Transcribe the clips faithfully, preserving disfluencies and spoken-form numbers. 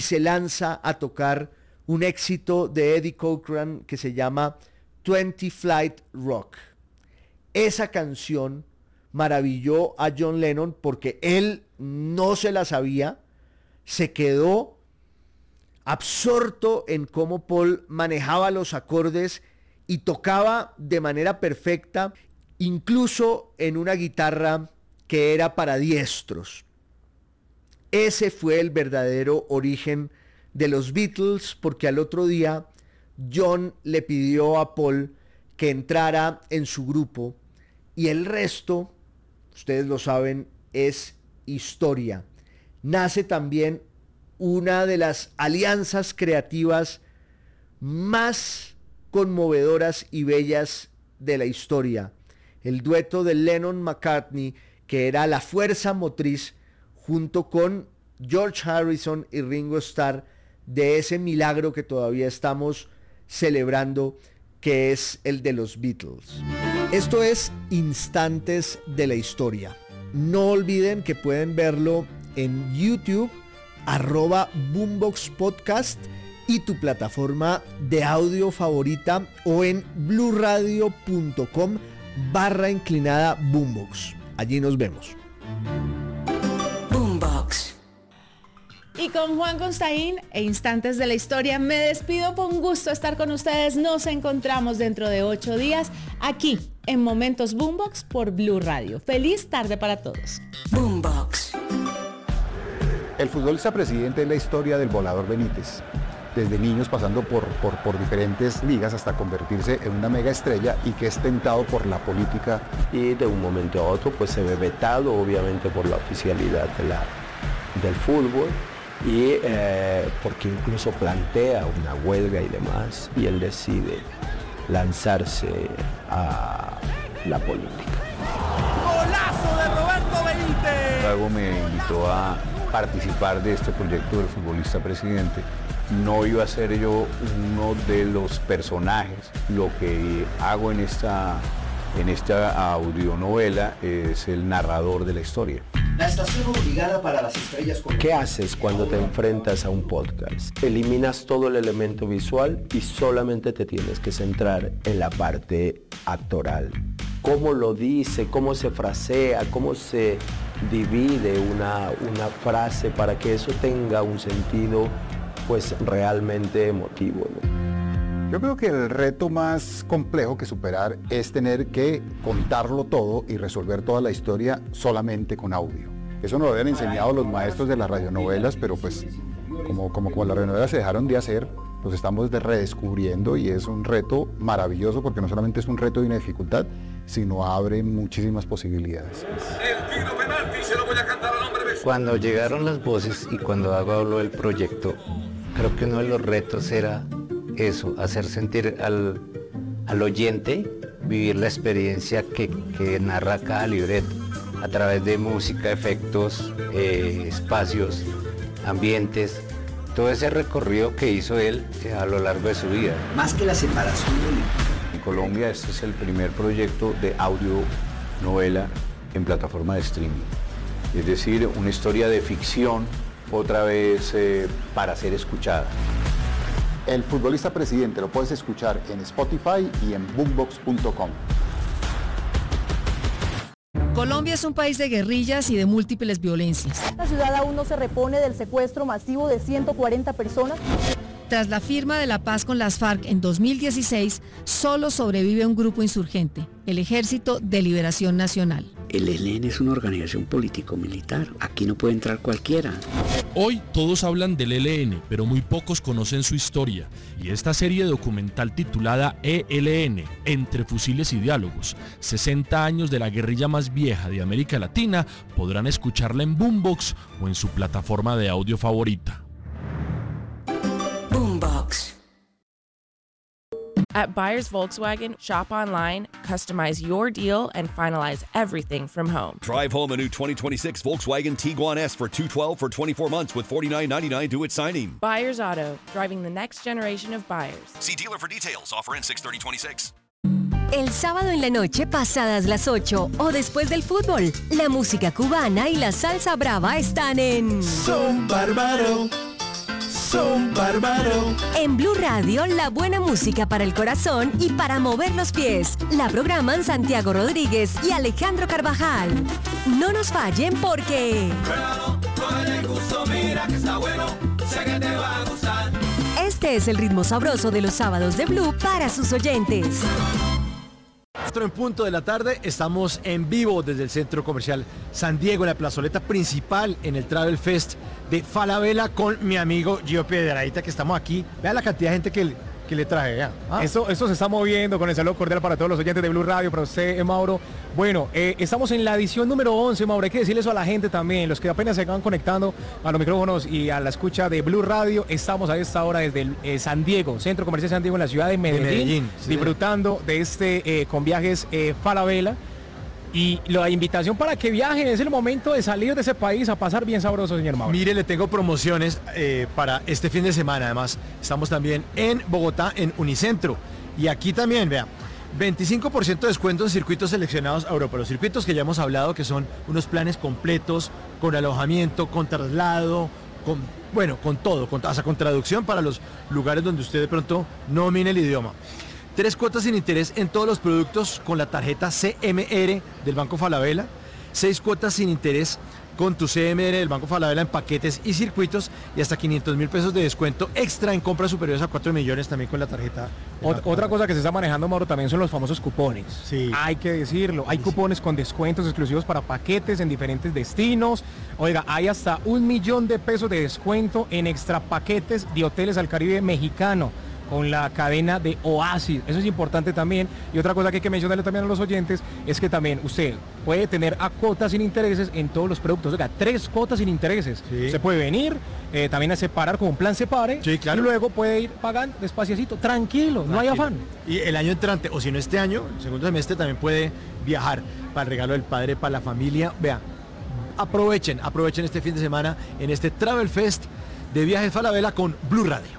se lanza a tocar un éxito de Eddie Cochran que se llama veinte Flight Rock. Esa canción maravilló a John Lennon porque él no se la sabía, se quedó absorto en cómo Paul manejaba los acordes y tocaba de manera perfecta, incluso en una guitarra que era para diestros. Ese fue el verdadero origen de los Beatles, porque al otro día John le pidió a Paul que entrara en su grupo y el resto, ustedes lo saben, es historia. Nace también una de las alianzas creativas más conmovedoras y bellas de la historia, el dueto de Lennon-McCartney, que era la fuerza motriz junto con George Harrison y Ringo Starr de ese milagro que todavía estamos celebrando, que es el de los Beatles. Esto es Instantes de la Historia. No olviden que pueden verlo en YouTube, arroba Boombox Podcast y tu plataforma de audio favorita, o en bluradio.com barra inclinada Boombox. Allí nos vemos. Boombox. Y con Juan Constaín e Instantes de la Historia me despido. Fue un gusto estar con ustedes. Nos encontramos dentro de ocho días aquí en Momentos Boombox por Blue Radio. Feliz tarde para todos. Boombox. El futbolista presidente es la historia del volador Benítez. Desde niños pasando por, por, por diferentes ligas hasta convertirse en una mega estrella y que es tentado por la política. Y de un momento a otro pues se ve vetado obviamente por la oficialidad de la, del fútbol y eh, porque incluso plantea una huelga y demás y él decide lanzarse a la política. ¡Golazo de Roberto Benítez! Luego me invitó a participar de este proyecto del futbolista presidente. No iba a ser yo uno de los personajes. Lo que hago en esta, en esta audionovela es el narrador de la historia. La estación obligada para las estrellas. ¿Qué haces cuando te enfrentas a un podcast? Eliminas todo el elemento visual y solamente te tienes que centrar en la parte actoral. Cómo lo dice, cómo se frasea, cómo se divide una, una frase para que eso tenga un sentido pues realmente emotivo, ¿no? Yo creo que el reto más complejo que superar es tener que contarlo todo y resolver toda la historia solamente con audio. Eso nos lo habían enseñado los maestros de las radionovelas, pero pues como, como, como las radionovelas se dejaron de hacer, los estamos redescubriendo y es un reto maravilloso porque no solamente es un reto y una dificultad, sino abre muchísimas posibilidades. El tiro penalti se lo voy a cantar al hombre. Cuando llegaron las voces y cuando Dago habló del proyecto, creo que uno de los retos era eso, hacer sentir al, al oyente, vivir la experiencia que, que narra cada libreto, a través de música, efectos, eh, espacios, ambientes, todo ese recorrido que hizo él eh, a lo largo de su vida. Más que la separación del... En Colombia este es el primer proyecto de audio novela en plataforma de streaming. Es decir, una historia de ficción, otra vez eh, para ser escuchada. El futbolista presidente lo puedes escuchar en Spotify y en boombox punto com. Colombia es un país de guerrillas y de múltiples violencias. La ciudad aún no se repone del secuestro masivo de ciento cuarenta personas. Tras la firma de la paz con las FARC en dos mil dieciséis, solo sobrevive un grupo insurgente, el Ejército de Liberación Nacional. El E L N es una organización político-militar. Aquí no puede entrar cualquiera. Hoy todos hablan del E L N, pero muy pocos conocen su historia. Y esta serie documental titulada E L N, Entre Fusiles y Diálogos, sesenta años de la guerrilla más vieja de América Latina, podrán escucharla en Boombox o en su plataforma de audio favorita. Boombox. At Buyers Volkswagen, shop online, customize your deal, and finalize everything from home. Drive home a new twenty twenty-six Volkswagen Tiguan S for two hundred twelve dollars for twenty-four months with forty-nine ninety-nine due at signing. Buyers Auto, driving the next generation of buyers. See dealer for details. Offer ends six thirty twenty-six. El sábado en la noche, pasadas las ocho o después del fútbol, la música cubana y la salsa brava están en Son Bárbaro, son bárbaros. En Blue Radio, la buena música para el corazón y para mover los pies. La programan Santiago Rodríguez y Alejandro Carvajal. No nos fallen porque... Este es el ritmo sabroso de los sábados de Blue para sus oyentes. En punto de la tarde estamos en vivo desde el Centro Comercial San Diego, en la plazoleta principal en el Travel Fest de Falabella con mi amigo Gio Piedradita, que estamos aquí. Vean la cantidad de gente que, que le traje. Vean. Ah. Eso, eso se está moviendo con el saludo cordial para todos los oyentes de Blue Radio, para usted, eh, Mauro. Bueno, eh, estamos en la edición número once, Mauro. Hay que decirle eso a la gente también, los que apenas se van conectando a los micrófonos y a la escucha de Blue Radio. Estamos a esta hora desde el, eh, San Diego, Centro Comercial San Diego, en la ciudad de Medellín, de Medellín sí. disfrutando de este eh, con viajes eh, Falabella. Y la invitación para que viajen, es el momento de salir de ese país a pasar bien sabroso, señor Mauro. Mire, le tengo promociones eh, para este fin de semana. Además, estamos también en Bogotá, en Unicentro. Y aquí también, vea, veinticinco por ciento de descuento en circuitos seleccionados a Europa. Los circuitos que ya hemos hablado, que son unos planes completos, con alojamiento, con traslado, con, bueno, con todo, con, hasta con traducción para los lugares donde usted de pronto no domine el idioma. Tres cuotas sin interés en todos los productos con la tarjeta C M R del Banco Falabella. Seis cuotas sin interés con tu C M R del Banco Falabella en paquetes y circuitos. Y hasta quinientos mil pesos de descuento extra en compras superiores a cuatro millones también con la tarjeta. Ot otra cosa que se está manejando, Mauro, también son los famosos cupones. Sí. Hay que decirlo. Hay cupones con descuentos exclusivos para paquetes en diferentes destinos. Oiga, hay hasta un millón de pesos de descuento en extra paquetes de hoteles al Caribe mexicano, con la cadena de Oasis. Eso es importante también. Y otra cosa que hay que mencionarle también a los oyentes es que también usted puede tener a cuotas sin intereses en todos los productos. Oiga, tres cuotas sin intereses. Sí. Se puede venir, eh, también a separar con un plan separe. Sí, claro. Y luego puede ir pagando despaciacito, tranquilo, tranquilo, no hay afán. Y el año entrante, o si no este año, el segundo semestre, también puede viajar para el regalo del padre, para la familia. Vea, aprovechen, aprovechen este fin de semana en este Travel Fest de Viajes Falabella con Blue Radio.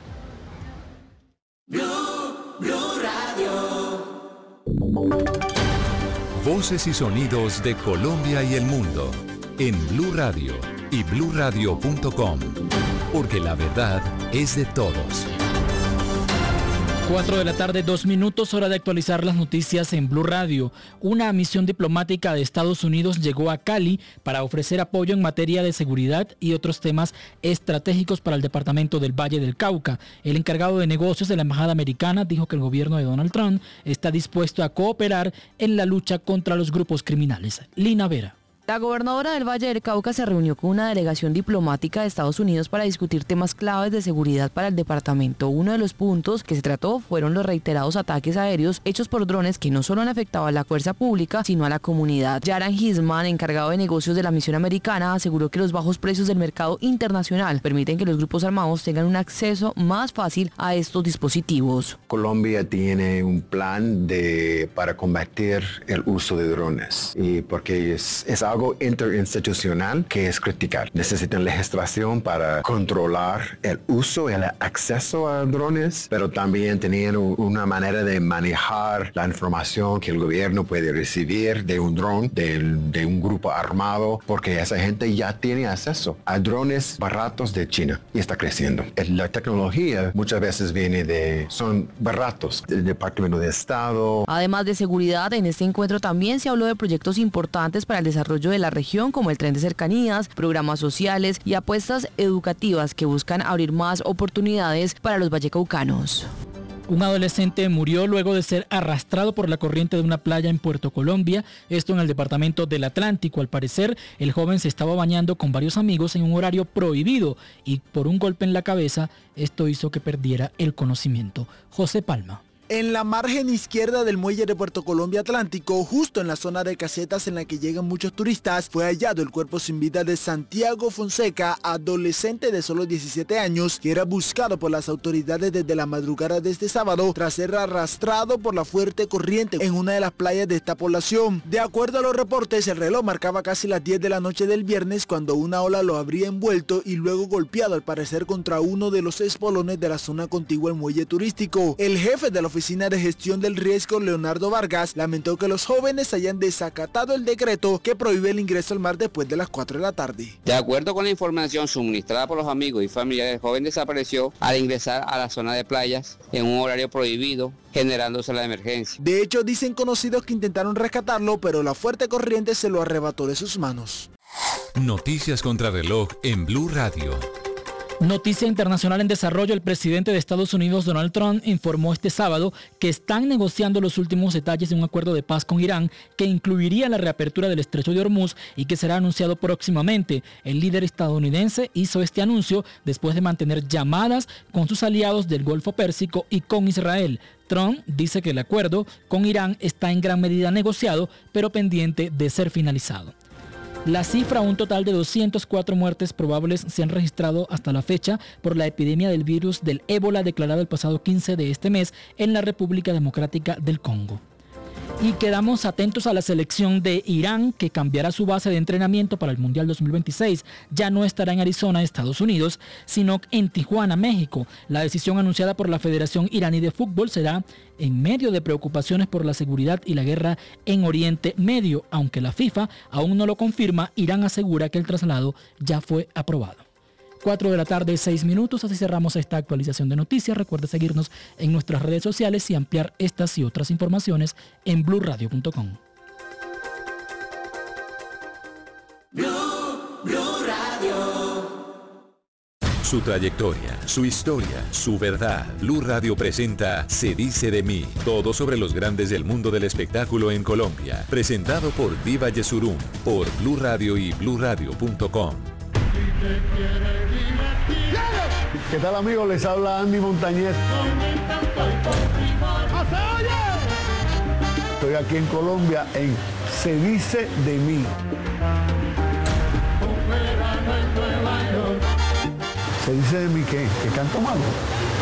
Blue, Blue Radio. Voces y sonidos de Colombia y el mundo en Blue Radio y blue radio punto com, porque la verdad es de todos. cuatro de la tarde, dos minutos, hora de actualizar las noticias en Blue Radio. Una misión diplomática de Estados Unidos llegó a Cali para ofrecer apoyo en materia de seguridad y otros temas estratégicos para el departamento del Valle del Cauca. El encargado de negocios de la embajada americana dijo que el gobierno de Donald Trump está dispuesto a cooperar en la lucha contra los grupos criminales. Lina Vera. La gobernadora del Valle del Cauca se reunió con una delegación diplomática de Estados Unidos para discutir temas claves de seguridad para el departamento. Uno de los puntos que se trató fueron los reiterados ataques aéreos hechos por drones que no solo han afectado a la fuerza pública, sino a la comunidad. Jaran Hisman, encargado de negocios de la misión americana, aseguró que los bajos precios del mercado internacional permiten que los grupos armados tengan un acceso más fácil a estos dispositivos. Colombia tiene un plan de, para combatir el uso de drones, y porque es, es algo interinstitucional que es criticar. Necesitan legislación para controlar el uso y el acceso a drones, pero también tenían una manera de manejar la información que el gobierno puede recibir de un dron, de, de un grupo armado, porque esa gente ya tiene acceso a drones baratos de China y está creciendo. La tecnología muchas veces viene de, son baratos del Departamento de Estado. Además de seguridad, en este encuentro también se habló de proyectos importantes para el desarrollo de la región, como el tren de cercanías, programas sociales y apuestas educativas que buscan abrir más oportunidades para los vallecaucanos. Un adolescente murió luego de ser arrastrado por la corriente de una playa en Puerto Colombia, esto en el departamento del Atlántico. Al parecer, el joven se estaba bañando con varios amigos en un horario prohibido y por un golpe en la cabeza, esto hizo que perdiera el conocimiento. José Palma. En la margen izquierda del muelle de Puerto Colombia Atlántico, justo en la zona de casetas en la que llegan muchos turistas, fue hallado el cuerpo sin vida de Santiago Fonseca, adolescente de solo diecisiete años, que era buscado por las autoridades desde la madrugada de este sábado, tras ser arrastrado por la fuerte corriente en una de las playas de esta población. De acuerdo a los reportes, el reloj marcaba casi las diez de la noche del viernes cuando una ola lo habría envuelto y luego golpeado al parecer contra uno de los espolones de la zona contigua al muelle turístico. El jefe de la oficina Oficina de Gestión del Riesgo Leonardo Vargas lamentó que los jóvenes hayan desacatado el decreto que prohíbe el ingreso al mar después de las cuatro de la tarde. De acuerdo con la información suministrada por los amigos y familiares, el joven desapareció al ingresar a la zona de playas en un horario prohibido, generándose la emergencia. De hecho, dicen conocidos que intentaron rescatarlo, pero la fuerte corriente se lo arrebató de sus manos. Noticias contra reloj en Blue Radio. Noticia internacional en desarrollo. El presidente de Estados Unidos, Donald Trump, informó este sábado que están negociando los últimos detalles de un acuerdo de paz con Irán que incluiría la reapertura del estrecho de Hormuz y que será anunciado próximamente. El líder estadounidense hizo este anuncio después de mantener llamadas con sus aliados del Golfo Pérsico y con Israel. Trump dice que el acuerdo con Irán está en gran medida negociado, pero pendiente de ser finalizado. La cifra, un total de doscientas cuatro muertes probables se han registrado hasta la fecha por la epidemia del virus del ébola declarado el pasado quince de este mes en la República Democrática del Congo. Y quedamos atentos a la selección de Irán, que cambiará su base de entrenamiento para el Mundial dos mil veintiséis. Ya no estará en Arizona, Estados Unidos, sino en Tijuana, México. La decisión anunciada por la Federación Iraní de Fútbol será en medio de preocupaciones por la seguridad y la guerra en Oriente Medio. Aunque la FIFA aún no lo confirma, Irán asegura que el traslado ya fue aprobado. cuatro de la tarde, seis minutos, así cerramos esta actualización de noticias. Recuerde seguirnos en nuestras redes sociales y ampliar estas y otras informaciones en blue radio punto com. Blue, Blue Radio. Su trayectoria, su historia, su verdad. Blue Radio presenta Se dice de mí. Todo sobre los grandes del mundo del espectáculo en Colombia. Presentado por Diva Yesurum, por Blue Radio y blue radio punto com. ¿Qué tal, amigos? Les habla Andy Montañez. Estoy aquí en Colombia en Se dice de mí. ¿Se dice de mí qué? ¿Que canto malo?